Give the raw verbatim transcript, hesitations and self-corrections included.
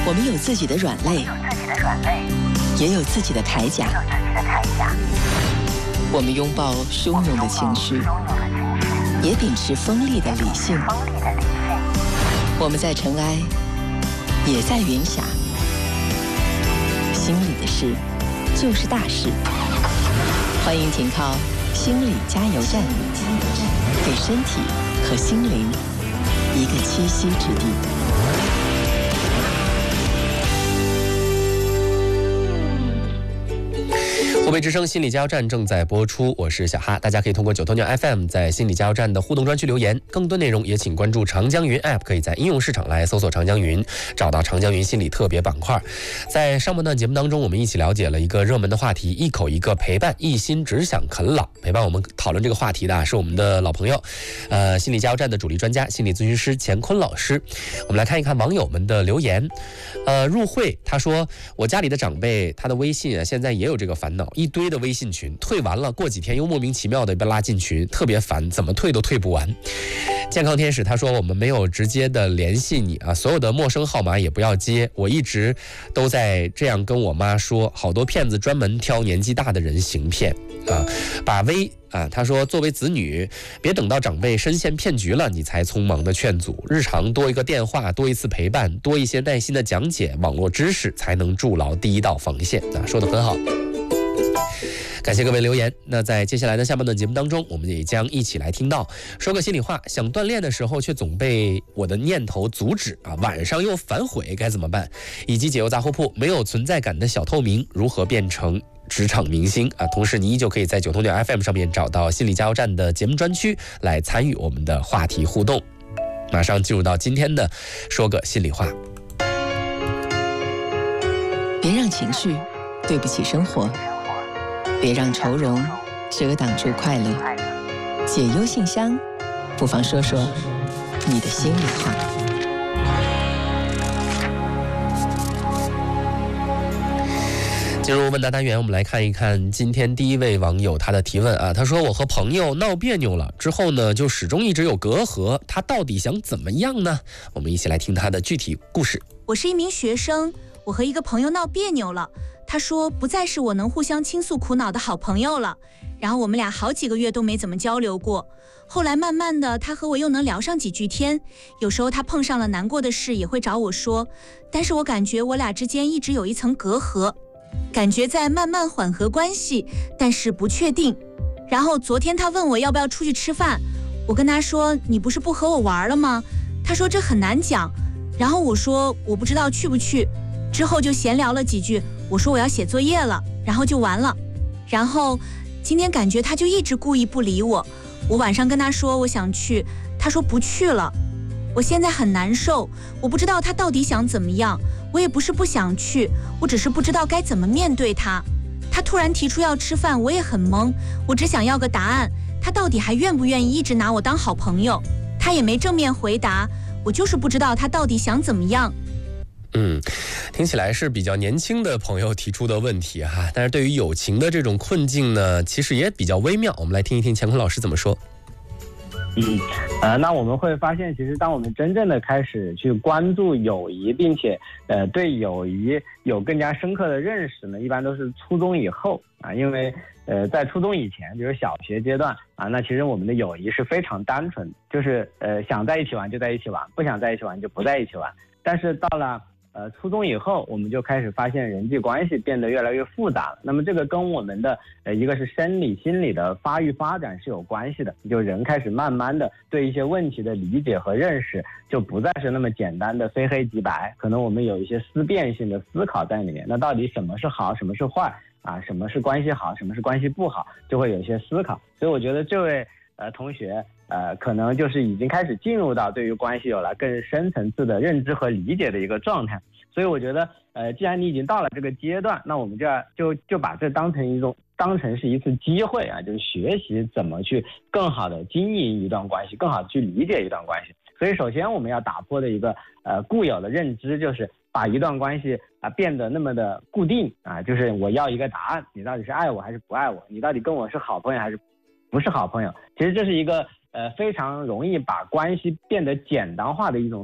我们有自己的软肋，也有自己的铠甲。我们拥抱汹涌的情绪，也秉持锋利的理性。我们在尘埃，也在云霞。心里的事，就是大事。欢迎停靠心理加油站，给身体和心灵一个栖息之地。 湖北之声心理加油站正在播出，我是小哈，大家可以通过九头鸟 F M 在心理加油站的互动专区留言，更多内容也请关注长江云 App， 可以在应用市场来搜索长江云，找到长江云心理特别板块。在上半段节目当中，我们一起了解了一个热门的话题，一口一个陪伴，一心只想啃老。陪伴我们讨论这个话题的是我们的老朋友，呃，心理加油站的主力专家，心理咨询师钱坤老师。我们来看一看网友们的留言。呃，入会他说，我家里的长辈他的微信啊，现在也有这个烦恼，一堆的微信群，退完了过几天又莫名其妙的被拉进群，特别烦，怎么退都退不完。健康天使他说，我们没有直接的联系你啊，所有的陌生号码也不要接，我一直都在这样跟我妈说，好多骗子专门挑年纪大的人行骗啊，把微啊，他说作为子女，别等到长辈深陷骗局了，你才匆忙的劝阻，日常多一个电话，多一次陪伴，多一些耐心的讲解，网络知识才能筑牢第一道防线啊，说得很好。感谢各位留言。那在接下来的下半段节目当中，我们也将一起来听到说个心里话，想锻炼的时候却总被我的念头阻止啊，晚上又反悔该怎么办，以及解忧杂货铺没有存在感的小透明如何变成职场明星啊。同时你依旧可以在九头鸟 F M 上面找到心理加油站的节目专区来参与我们的话题互动。马上进入到今天的说个心里话。 别让情绪对不起生活，别让愁容遮挡住快乐。解忧信箱，不妨说说你的心里话。 进入问答单元，我们来看一看今天第一位网友他的提问啊，他说我和朋友闹别扭了之后呢，就始终一直有隔阂，他到底想怎么样呢？我们一起来听他的具体故事。 我是一名学生，我和一个朋友闹别扭了，他说不再是我能互相倾诉苦恼的好朋友了，然后我们俩好几个月都没怎么交流过。后来慢慢的，他和我又能聊上几句天，有时候他碰上了难过的事也会找我说，但是我感觉我俩之间一直有一层隔阂，感觉在慢慢缓和关系，但是不确定。然后昨天他问我要不要出去吃饭，我跟他说你不是不和我玩了吗？他说这很难讲，然后我说我不知道去不去，之后就闲聊了几句，我说我要写作业了，然后就完了。然后今天感觉他就一直故意不理我，我晚上跟他说我想去，他说不去了。我现在很难受，我不知道他到底想怎么样，我也不是不想去，我只是不知道该怎么面对他。他突然提出要吃饭，我也很懵，我只想要个答案，他到底还愿不愿意一直拿我当好朋友？他也没正面回答，我就是不知道他到底想怎么样。 嗯，听起来是比较年轻的朋友提出的问题哈，但是对于友情的这种困境呢，其实也比较微妙。我们来听一听钱坤老师怎么说。 嗯，呃，那我们会发现，其实当我们真正的开始去关注友谊，并且呃对友谊有更加深刻的认识呢，一般都是初中以后啊，因为呃在初中以前，比如小学阶段啊，那其实我们的友谊是非常单纯，就是呃想在一起玩就在一起玩，不想在一起玩就不在一起玩。但是到了呃，初中以后，我们就开始发现人际关系变得越来越复杂了。那么这个跟我们的呃一个是生理、心理的发育发展是有关系的。就人开始慢慢的对一些问题的理解和认识，就不再是那么简单的非黑即白，可能我们有一些思辨性的思考在里面。那到底什么是好，什么是坏啊？什么是关系好，什么是关系不好，就会有一些思考。所以我觉得这位呃同学。呃，可能就是已经开始进入到对于关系有了更深层次的认知和理解的一个状态，所以我觉得，呃，既然你已经到了这个阶段，那我们就要就就把这当成一种当成是一次机会啊，就是学习怎么去更好的经营一段关系，更好的去理解一段关系。所以，首先我们要打破的一个呃固有的认知，就是把一段关系啊、呃、变得那么的固定啊，就是我要一个答案，你到底是爱我还是不爱我？你到底跟我是好朋友还是不是好朋友？其实这是一个。呃，非常容易把关系变得简单化的一种